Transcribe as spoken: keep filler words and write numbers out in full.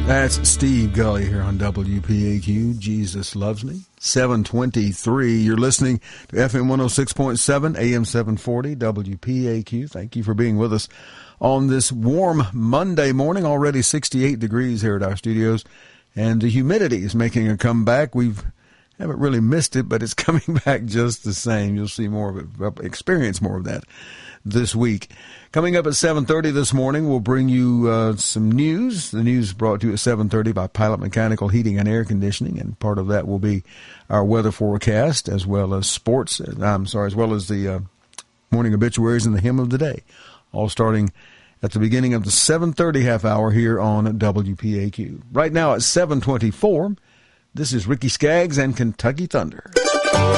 That's Steve Gully here on W P A Q. Jesus Loves Me. seven twenty-three. You're listening to F M one oh six point seven, A M seven forty, W P A Q. Thank you for being with us on this warm Monday morning. Already sixty-eight degrees here at our studios, and the humidity is making a comeback. We've haven't really missed it, but it's coming back just the same. You'll see more of it, experience more of that this week. Coming up at seven thirty this morning, we'll bring you uh, some news. The news brought to you at seven thirty by Pilot Mechanical Heating and Air Conditioning, and part of that will be our weather forecast as well as sports. I'm sorry, as well as the uh, morning obituaries and the hymn of the day, all starting at the beginning of the seven thirty half hour here on W P A Q. Right now at seven twenty-four, this is Ricky Skaggs and Kentucky Thunder.